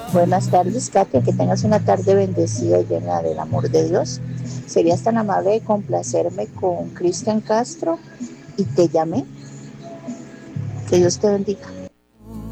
Buenas tardes, Katia, que tengas una tarde bendecida y llena del amor de Dios. ¿Serías tan amable de complacerme con Cristian Castro y te llamé? Que Dios te bendiga.